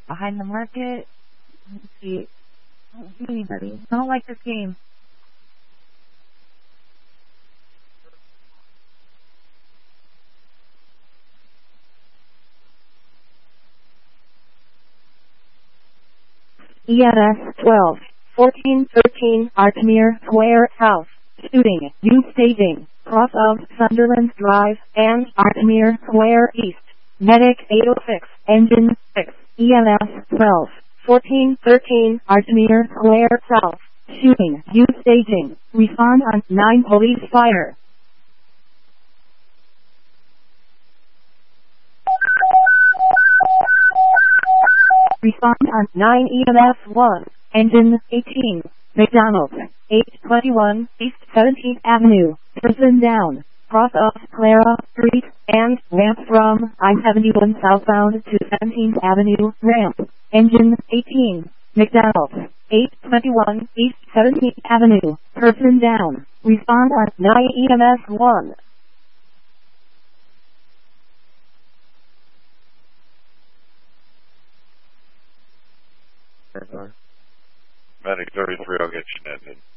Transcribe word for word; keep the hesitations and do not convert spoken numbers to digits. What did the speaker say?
Behind the market. Let's see. I don't see anybody. I don't like this game. E M S twelve, fourteen, thirteen, Artmere Square House. Shooting, U staging, cross of Sunderland Drive, and Artmere Square East. Medic eight oh six, engine six, E M S twelve, fourteen, thirteen, Artmere Square South. Shooting, U staging, respond on nine police fire. Respond on nine E M S one, engine eighteen, McDonald's, eight twenty-one, East seventeenth Avenue, person down, cross of Clara Street, and ramp from I seventy-one southbound to seventeenth Avenue, ramp, engine eighteen, McDonald's, eight twenty-one, East seventeenth Avenue, person down, respond on nine E M S one. Medic thirty-three, I'll get you netted.